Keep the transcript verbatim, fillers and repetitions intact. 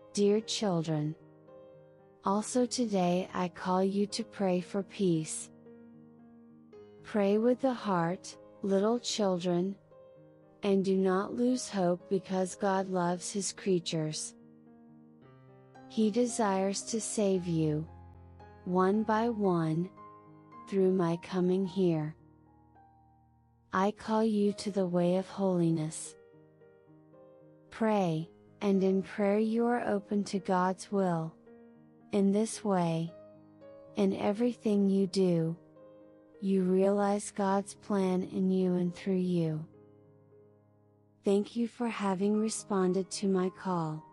Dear children, also today I call you to pray for peace. Pray with the heart, little children, and do not lose hope because God loves His creatures. He desires to save you, one by one, through my coming here. I call you to the way of holiness. Pray, and in prayer you are open to God's will. In this way, in everything you do, you realize God's plan in you and through you. Thank you for having responded to my call.